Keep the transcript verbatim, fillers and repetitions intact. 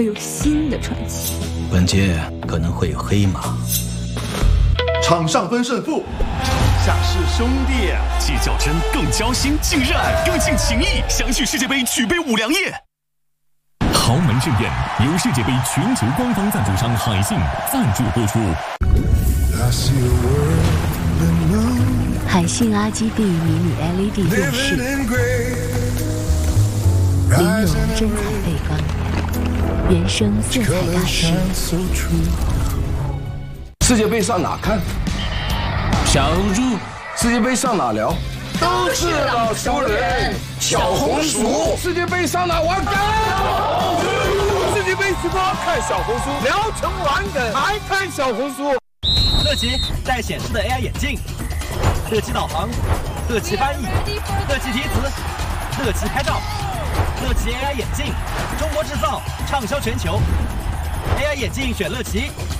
有新的传奇。 本届可能会有黑马。 场上分胜负， 下是兄弟，既较真更交心，竟热爱更尽情谊。详叙世界杯举杯五粮液。豪门盛宴由世界杯全球官方赞助商海信赞助播出。 海信 R G B 迷你 L E D 电视，玲珑真彩背光，原声色彩大师。 世界杯上哪看？小红书。世界杯上哪聊？ 都是老熟人。小红书。 世界杯上哪玩梗？世界杯直播看小红书，聊成玩梗还看小红书。 乐奇带显示的 A I 眼镜，乐奇导航，乐奇翻译，乐奇提词，乐奇拍照，乐奇 A I 眼镜，中国制造，畅销全球。A I 眼镜选乐奇。